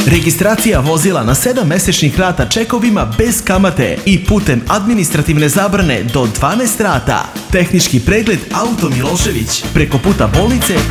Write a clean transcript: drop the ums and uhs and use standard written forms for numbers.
Registracija vozila na 7 mesečnih rata čekovima bez kamate i putem administrativne zabrane do 12 rata. Tehnički pregled Auto Milošević preko puta bolnice